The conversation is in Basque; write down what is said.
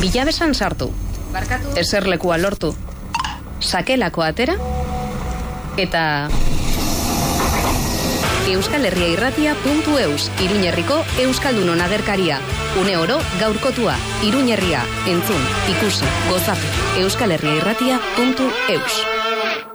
Bilabesan sartu. Eserlekua lortu. Sakelako atera. Eta... euskalherriairratia.eus, Iruñerriko Euskaldunon agerkaria. Une oro gaurkotua, Iruñerria, entzun, ikusi, gozatu. euskalherriairratia.eus.